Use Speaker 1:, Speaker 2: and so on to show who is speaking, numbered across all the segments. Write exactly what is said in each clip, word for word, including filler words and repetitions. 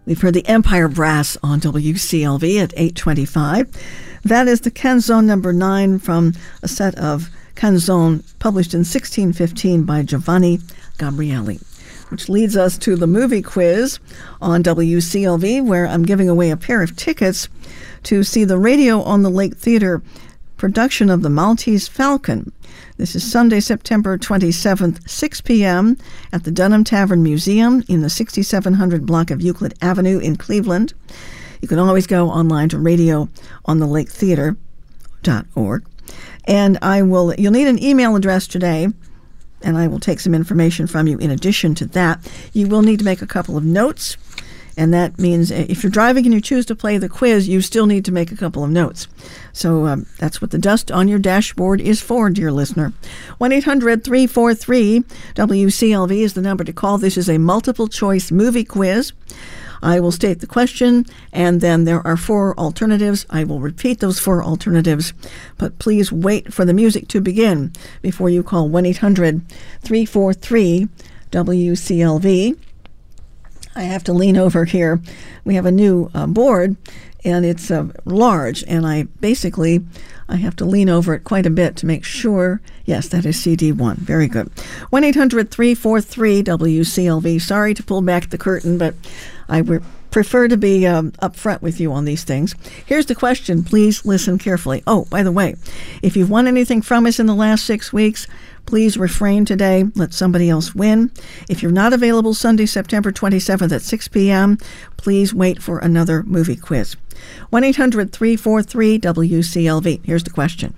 Speaker 1: We've heard the Empire Brass on W C L V at eight twenty-five. That is the Canzone number nine from a set of canzone published in sixteen fifteen by Giovanni Gabrieli, which leads us to the movie quiz on W C L V, where I'm giving away a pair of tickets to see the Radio on the Lake Theater production of The Maltese Falcon. This is Sunday, September twenty-seventh, six p.m. at the Dunham Tavern Museum in the sixty-seven hundred block of Euclid Avenue in Cleveland. You can always go online to radio on the lake theater dot org. And I will, you'll need an email address today, and I will take some information from you in addition to that. You will need to make a couple of notes, and that means if you're driving and you choose to play the quiz, you still need to make a couple of notes. So um, that's what the dust on your dashboard is for, dear listener. one eight hundred three four three W C L V is the number to call. This is a multiple choice movie quiz. I will state the question, and then there are four alternatives. I will repeat those four alternatives, but please wait for the music to begin before you call one eight hundred three four three W C L V. I have to lean over here. We have a new uh, board, and it's uh, large, and I basically, I have to lean over it quite a bit to make sure. Yes, that is C D one. Very good. one eight hundred three four three W C L V. Sorry to pull back the curtain, but I would prefer to be um, upfront with you on these things. Here's the question. Please listen carefully. Oh, by the way, if you've won anything from us in the last six weeks, please refrain today. Let somebody else win. If you're not available Sunday, September twenty-seventh at six p.m., please wait for another movie quiz. one eight hundred three four three W C L V. Here's the question.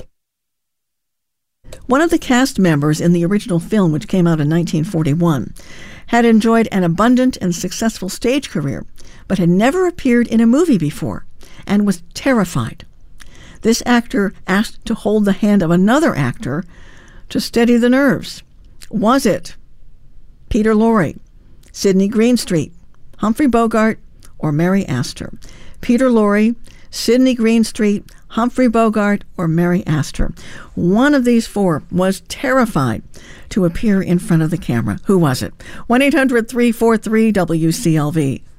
Speaker 1: One of the cast members in the original film, which came out in nineteen forty-one, had enjoyed an abundant and successful stage career, but had never appeared in a movie before and was terrified. This actor asked to hold the hand of another actor to steady the nerves. Was it Peter Lorre, Sidney Greenstreet, Humphrey Bogart, or Mary Astor? Peter Lorre, Sidney Greenstreet, Humphrey Bogart, or Mary Astor. One of these four was terrified to appear in front of the camera. Who was it? one eight hundred three four three W C L V.